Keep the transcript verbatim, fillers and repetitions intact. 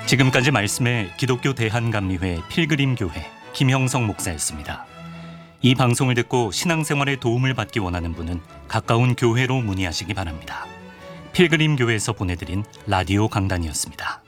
지금까지 말씀해 기독교 대한감리회 필그림교회 김형성 목사였습니다. 이 방송을 듣고 신앙생활에 도움을 받기 원하는 분은 가까운 교회로 문의하시기 바랍니다. 필그림교회에서 보내드린 라디오 강단이었습니다.